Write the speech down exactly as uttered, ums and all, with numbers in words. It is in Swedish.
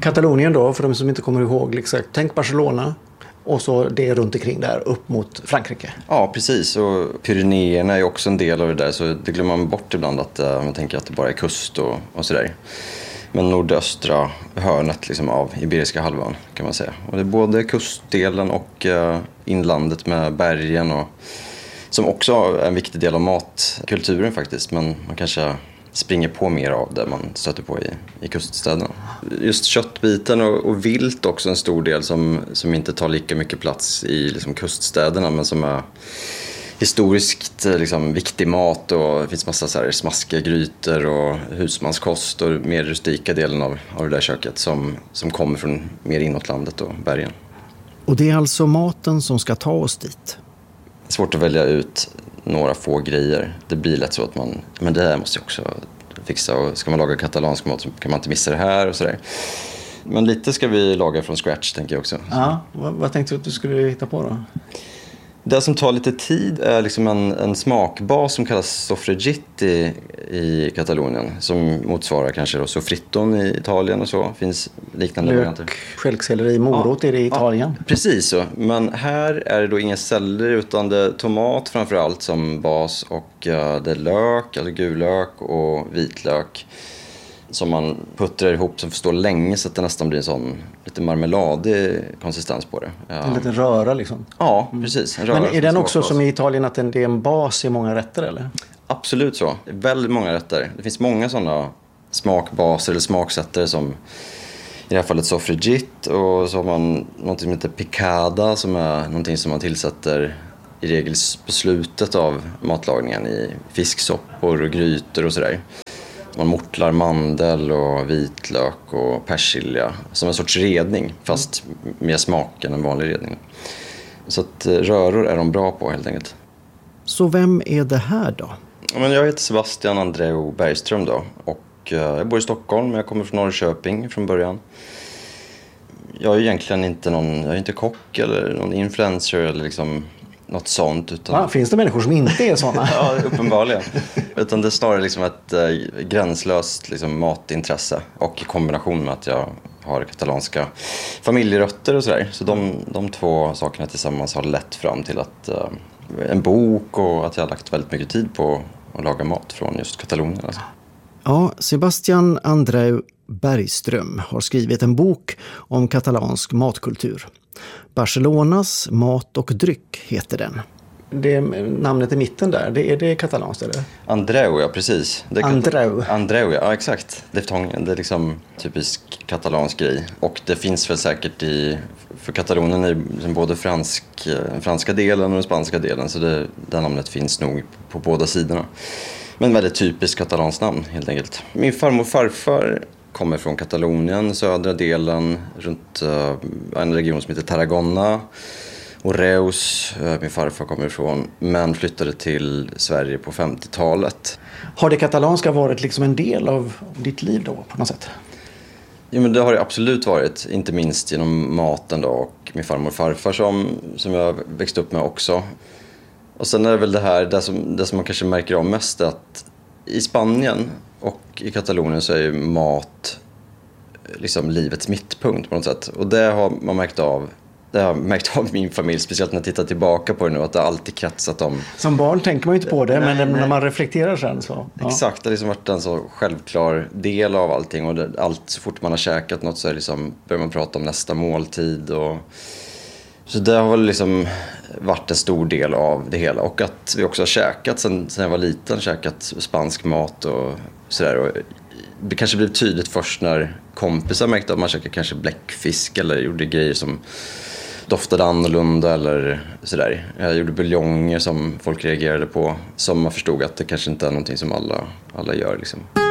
Katalonien då, för de som inte kommer ihåg exakt. Tänk Barcelona och så det runt omkring där upp mot Frankrike. Ja, precis. Och Pyrenéerna är också en del av det där, så det glömmer man bort ibland att uh, man tänker att det bara är kust och, och sådär. Men nordöstra hörnet liksom av Iberiska halvön kan man säga. Och det är både kustdelen och uh, inlandet med bergen och som också är en viktig del av matkulturen faktiskt, men man kanske springer på mer av det man stöter på i, i kuststäderna. Just köttbiten och, och vilt också en stor del som, som inte tar lika mycket plats i liksom, kuststäderna, men som är historiskt liksom, viktig mat, och det finns massa så här smaskiga grytor och husmanskost och mer rustika delen av, av det där köket som, som kommer från mer inåt landet och bergen. Och det är alltså maten som ska ta oss dit? Svårt att välja ut några få grejer. Det blir lätt så att man, men det här måste jag också fixa, och ska man laga katalansk mat så kan man inte missa det här och sådär. Men lite ska vi laga från scratch, tänker jag också. Ja, vad, vad tänkte du att du skulle hitta på då? Det som tar lite tid är liksom en, en smakbas som kallas sofriggitti i Katalonien, som motsvarar kanske då sofritton i Italien och så. Finns liknande Lök, varianter. stjälkselleri, morot ja, är det i Italien. Ja, precis så. Men här är det då inga celler utan det är tomat framförallt som bas, och uh, det är lök, alltså gulök och vitlök som man puttrar ihop som får stå länge så att det nästan blir en sån lite marmeladig konsistens på det. Ja. En liten röra liksom. Ja, precis. En röra. Men är den också bas. Som i Italien att det är en bas i många rätter eller? Absolut så. Det är väldigt många rätter. Det finns många sådana smakbaser eller smaksättare som i det här fallet sofrigit, och så har man något som heter picada som är någonting som man tillsätter i regel på slutet av matlagningen i fisksoppor och grytor och sådär. Man mortlar mandel och vitlök och persilja som en sorts redning, fast mer smak än en vanlig redning. Så att röror är de bra på helt enkelt. Så vem är det här då? Men jag heter Sebastian Andreu Bergström då, och jag bor i Stockholm, men jag kommer från Norrköping från början. Jag är egentligen inte någon, jag är inte kock eller någon influencer eller liksom något sånt. Utan... Ah, finns det människor som inte är sådana? Ja, uppenbarligen. Utan det är snarare liksom ett äh, gränslöst liksom, matintresse, och i kombination med att jag har katalanska familjerötter och sådär. Så de, de två sakerna tillsammans har lett fram till att äh, en bok, och att jag har lagt väldigt mycket tid på att laga mat från just Katalonien. Alltså. Ja, Sebastian Andreu Bergström har skrivit en bok om katalansk matkultur. Barcelonas mat och dryck heter den. Det namnet i mitten där, det är det katalanskt eller? Andreu, ja precis. Det är Andreu. Kata- Andreu, ja exakt. Diftongen, det är liksom typisk katalansk grej. Och det finns väl säkert i, för Katalonien är liksom både fransk, franska delen och den spanska delen. Så det, det namnet finns nog på båda sidorna. Men väldigt typiskt katalanskt namn helt enkelt. Min farmor och farfar kommer från Katalonien, södra delen, runt uh, en region som heter Tarragona. Och Reus, uh, min farfar kommer ifrån, men flyttade till Sverige på femtiotalet. Har det katalanska varit liksom en del av ditt liv då på något sätt? Ja, men det har det absolut varit, inte minst genom maten då, och min farmor och farfar som, som jag växte upp med också. Och sen är det väl det här, det som, det som man kanske märker av mest, att i Spanien och i Katalonien så är ju mat liksom livets mittpunkt på något sätt. Och det har man märkt av, det har jag märkt av min familj, speciellt när jag tittar tillbaka på det nu, att det alltid kretsat om... Som barn tänker man ju inte på det, nej, men nej. När man reflekterar sen så... Ja. Exakt, det har liksom varit en så självklar del av allting, och det, allt, så fort man har käkat något så är liksom, börjar man prata om nästa måltid och... Så det har väl liksom varit en stor del av det hela. Och att vi också har käkat sen, sen jag var liten, käkat spansk mat och sådär. Och det kanske blev tydligt först när kompisar märkte att man käkade kanske bläckfisk eller gjorde grejer som doftade annorlunda eller sådär. Jag gjorde buljonger som folk reagerade på, som man förstod att det kanske inte är någonting som alla, alla gör liksom.